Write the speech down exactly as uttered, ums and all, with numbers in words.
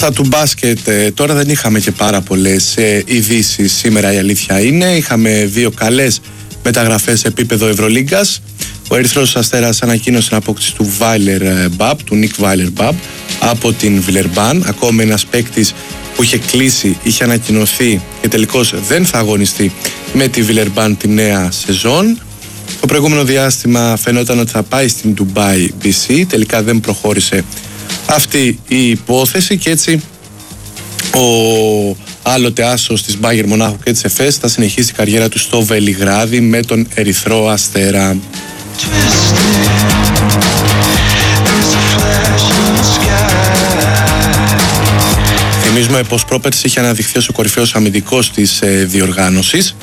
Αυτά του μπάσκετ. Τώρα δεν είχαμε και πάρα πολλές ειδήσεις σήμερα, η αλήθεια είναι. Είχαμε δύο καλές μεταγραφές σε επίπεδο Ευρωλίγκας. Ο Ερυθρός Αστέρας ανακοίνωσε την απόκτηση του Βάιλερ Μπαμπ, του Νικ Βάιλερ Μπαμπ, από την Βιλερμπάν. Ακόμη ένας παίκτης που είχε κλείσει, είχε ανακοινωθεί και τελικώς δεν θα αγωνιστεί με τη Βιλερμπάν τη νέα σεζόν. Το προηγούμενο διάστημα φαινόταν ότι θα πάει στην Dubai μπι σι, τελικά δεν προχώρησε αυτή η υπόθεση και έτσι ο άλλοτε άσος της Μπάγερ Μονάχου και της Εφές θα συνεχίσει την καριέρα του στο Βελιγράδι με τον Ερυθρό Αστέρα. Θυμίζουμε πως πρόπερση είχε αναδειχθεί ως ο κορυφαίος αμυντικός της ε, διοργάνωσης.